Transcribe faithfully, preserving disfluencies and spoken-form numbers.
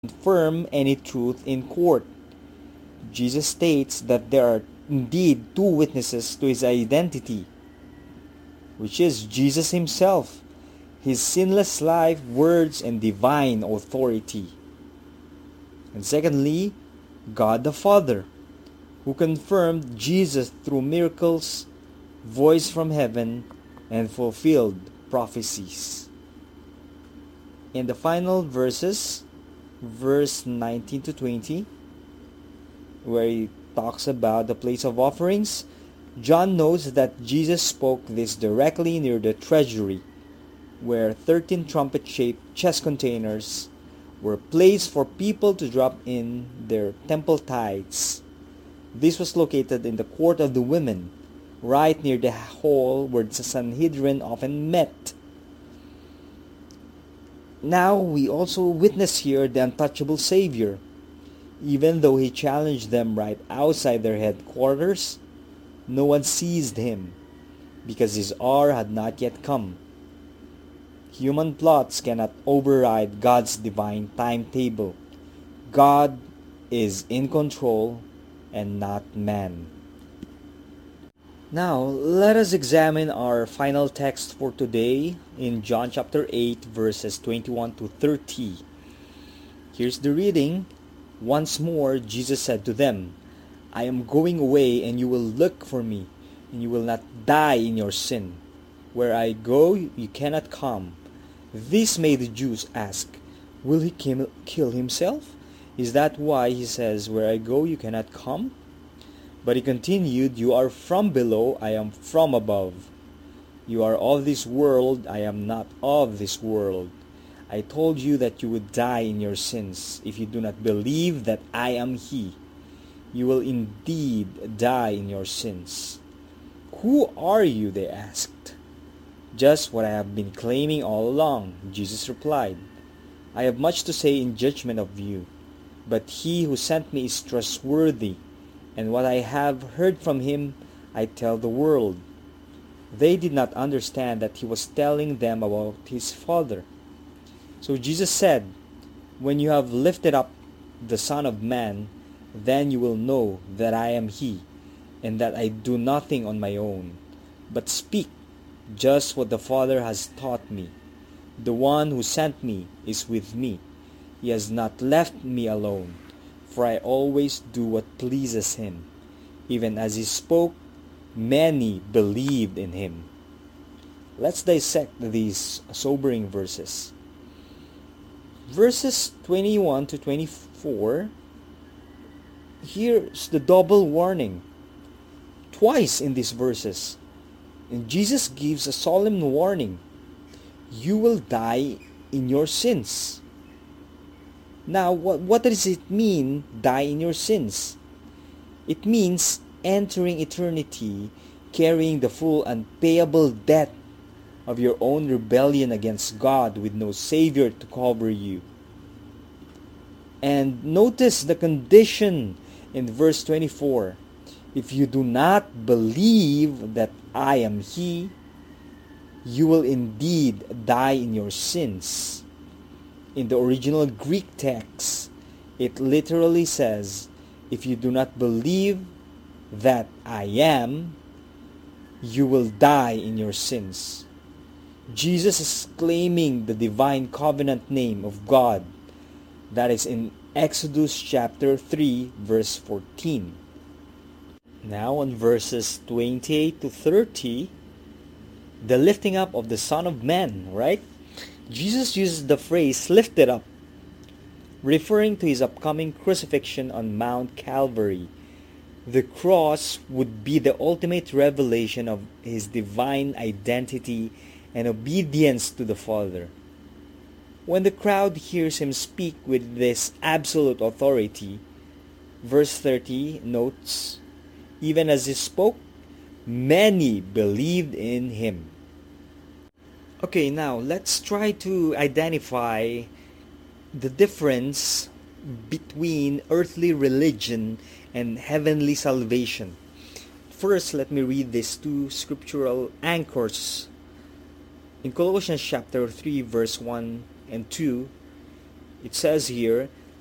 confirm any truth in court. Jesus states that there are indeed two witnesses to his identity, which is Jesus himself, his sinless life, words, and divine authority. And secondly, God the Father, who confirmed Jesus through miracles, voice from heaven, and fulfilled prophecies. In the final verses, verse nineteen to twenty, where he talks about the place of offerings, John knows that Jesus spoke this directly near the treasury, where thirteen trumpet-shaped chest containers were placed for people to drop in their temple tithes. This was located in the court of the women, right near the hall where the Sanhedrin often met. Now we also witness here the untouchable Savior. Even though he challenged them right outside their headquarters, no one seized him, because his hour had not yet come. Human plots cannot override God's divine timetable. God is in control and not man. Now, let us examine our final text for today in John chapter eight, verses twenty-one to thirty. Here's the reading. Once more, Jesus said to them, I am going away, and you will look for me, and you will not die in your sin. Where I go, you cannot come. This made the Jews ask, will he kill himself? Is that why he says, where I go, you cannot come? But he continued, you are from below, I am from above. You are of this world, I am not of this world. I told you that you would die in your sins if you do not believe that I am he. You will indeed die in your sins. Who are you? They asked. Just what I have been claiming all along, Jesus replied. I have much to say in judgment of you, but he who sent me is trustworthy, and what I have heard from him I tell the world. They did not understand that he was telling them about his Father. So Jesus said, when you have lifted up the Son of Man, then you will know that I am he, and that I do nothing on my own, but speak just what the Father has taught me. The one who sent me is with me. He has not left me alone, for I always do what pleases him. Even as he spoke, many believed in him. Let's dissect these sobering verses. Verses twenty-one to twenty-four, here's the double warning. Twice in these verses, and Jesus gives a solemn warning. You will die in your sins. Now, what, what does it mean, die in your sins? It means entering eternity carrying the full unpayable debt of your own rebellion against God with no Savior to cover you. And notice the condition in verse twenty-four. If you do not believe that I am he, you will indeed die in your sins. In the original Greek text, it literally says, if you do not believe that I am, you will die in your sins. Jesus is claiming the divine covenant name of God that is in Exodus chapter three, verse fourteen. Now on verses twenty-eight to thirty, the lifting up of the Son of Man, right? Jesus uses the phrase lifted up, referring to his upcoming crucifixion on Mount Calvary. The cross would be the ultimate revelation of his divine identity and obedience to the Father. When the crowd hears him speak with this absolute authority, verse thirty notes, even as he spoke, many believed in him. Okay, now let's try to identify the difference between earthly religion and heavenly salvation. First, let me read these two scriptural anchors. In Colossians chapter three, verse one and two, it says here,